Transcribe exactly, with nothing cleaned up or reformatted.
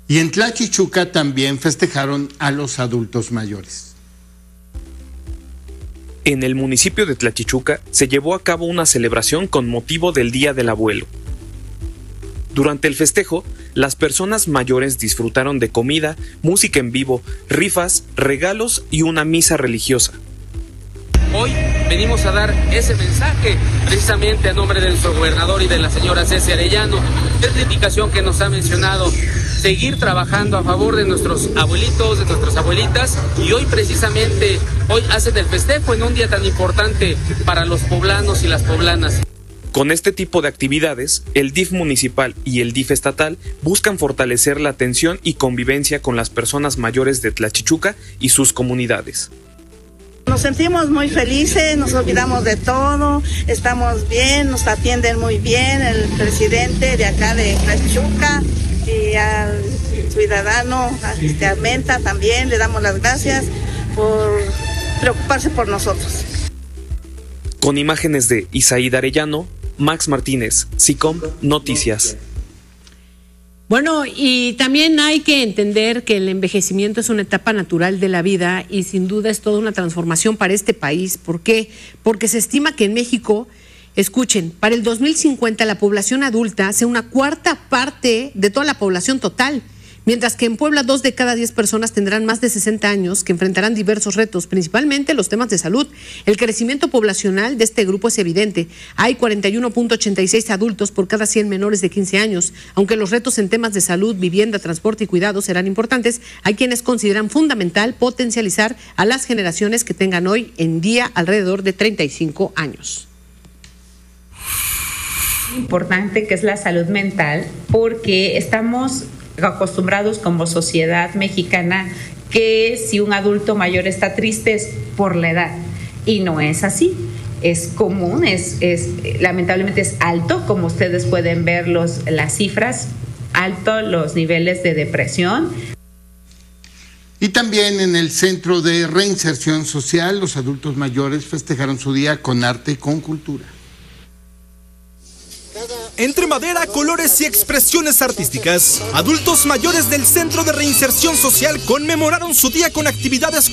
Y en Tlachichuca también festejaron a los adultos mayores. En el municipio de Tlachichuca se llevó a cabo una celebración con motivo del Día del Abuelo. Durante el festejo, las personas mayores disfrutaron de comida, música en vivo, rifas, regalos y una misa religiosa. Hoy venimos a dar ese mensaje precisamente a nombre de nuestro gobernador y de la señora Ceci Arellano. Es la indicación que nos ha mencionado, seguir trabajando a favor de nuestros abuelitos, de nuestras abuelitas, y hoy precisamente, hoy hacen el festejo en un día tan importante para los poblanos y las poblanas. Con este tipo de actividades, el D I F municipal y el D I F estatal buscan fortalecer la atención y convivencia con las personas mayores de Tlachichuca y sus comunidades. Nos sentimos muy felices, nos olvidamos de todo, estamos bien, nos atienden muy bien el presidente de acá de Tlachichuca y al ciudadano, a Armenta también, le damos las gracias por preocuparse por nosotros. Con imágenes de Isaída Arellano, Max Martínez, SICOM Noticias. Bueno, y también hay que entender que el envejecimiento es una etapa natural de la vida y sin duda es toda una transformación para este país. ¿Por qué? Porque se estima que en México, escuchen, para el dos mil cincuenta la población adulta sea una cuarta parte de toda la población total. Mientras que en Puebla dos de cada diez personas tendrán más de sesenta años que enfrentarán diversos retos, principalmente los temas de salud. El crecimiento poblacional de este grupo es evidente. Hay cuarenta y uno punto ochenta y seis adultos por cada cien menores de quince años. Aunque los retos en temas de salud, vivienda, transporte y cuidado serán importantes, hay quienes consideran fundamental potencializar a las generaciones que tengan hoy en día alrededor de treinta y cinco años. Importante que es la salud mental, porque estamos acostumbrados como sociedad mexicana que si un adulto mayor está triste es por la edad, y no es así. Es común, es, es lamentablemente es alto, como ustedes pueden ver los, las cifras, alto los niveles de depresión. Y también en el Centro de Reinserción Social, los adultos mayores festejaron su día con arte y con cultura. Entre madera, colores y expresiones artísticas, adultos mayores del Centro de Reinserción Social conmemoraron su día con actividades